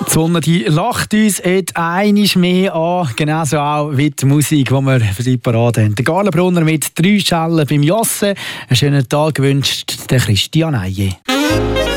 Die Sonne die lacht uns einmal mehr an, genauso auch wie die Musik, die wir für Sie parat haben. Der Garlenbrunner mit 3 Schellen beim Jassen. Einen schönen Tag wünscht der Christian Eije.